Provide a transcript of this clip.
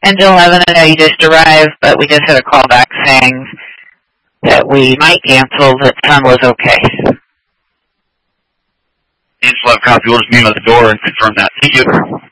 10 to 11, I know you just arrived, but we just had a call back saying that we might cancel, that time was okay. Angela, have a copy. We'll just meet him at the door and confirm that. Thank you.